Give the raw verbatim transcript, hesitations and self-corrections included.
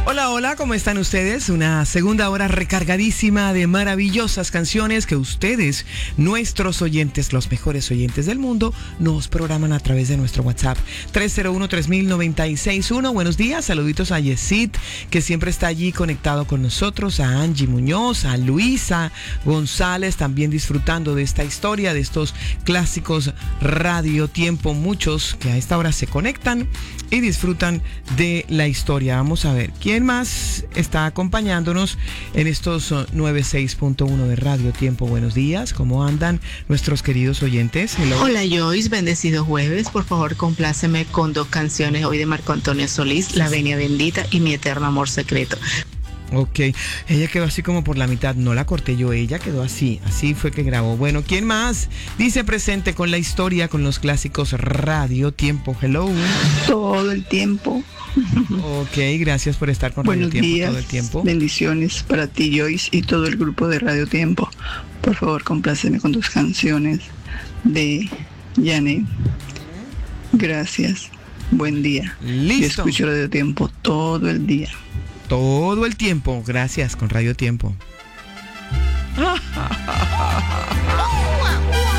Hola, hola, ¿cómo están ustedes? Una segunda hora recargadísima de maravillosas canciones que ustedes, nuestros oyentes, los mejores oyentes del mundo, nos programan a través de nuestro WhatsApp tres cero uno, tres mil, noventa y seis uno. Buenos días, saluditos a Yesid, que siempre está allí conectado con nosotros, a Angie Muñoz, a Luisa González, también disfrutando de esta historia, de estos clásicos Radio Tiempo, muchos que a esta hora se conectan y disfrutan de la historia. Vamos a ver, ¿quién más está acompañándonos en estos noventa y seis punto uno de Radio Tiempo? Buenos días, ¿cómo andan nuestros queridos oyentes? Hello. Hola Joyce, bendecido jueves. Por favor, compláceme con dos canciones hoy de Marco Antonio Solís, La Venia Bendita y Mi Eterno Amor Secreto. Ok, ella quedó así como por la mitad, no la corté yo, ella quedó así, así fue que grabó. Bueno, ¿quién más dice presente con la historia, con los clásicos Radio Tiempo? Hello. Todo el tiempo. Ok, gracias por estar con Radio Buenos Tiempo días, todo el tiempo. Bendiciones para ti, Joyce, y todo el grupo de Radio Tiempo. Por favor, compláceme con tus canciones de Janet. Gracias, buen día. Listo. Yo escucho Radio Tiempo todo el día. Todo el tiempo, gracias, con Radio Tiempo.